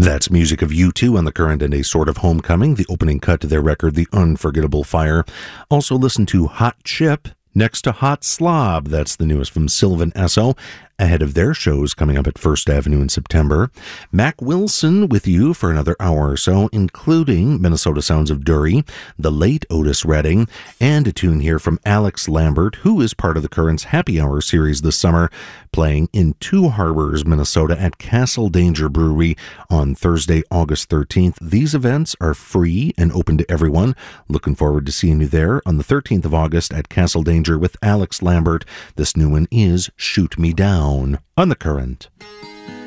That's music of U2 on The Current and A Sort of Homecoming, the opening cut to their record, The Unforgettable Fire. Also listen to Hot Chip next to Hot Slob. That's the newest from Sylvan Esso, ahead of their shows coming up at First Avenue in September. Mac Wilson with you for another hour or so, including Minnesota Sounds of Dury, the late Otis Redding, and a tune here from Alex Lambert, who is part of the Current's Happy Hour series this summer, playing in Two Harbors, Minnesota at Castle Danger Brewery on Thursday, August 13th. These events are free and open to everyone. Looking forward to seeing you there on the 13th of August at Castle Danger with Alex Lambert. This new one is Shoot Me Down on The Current.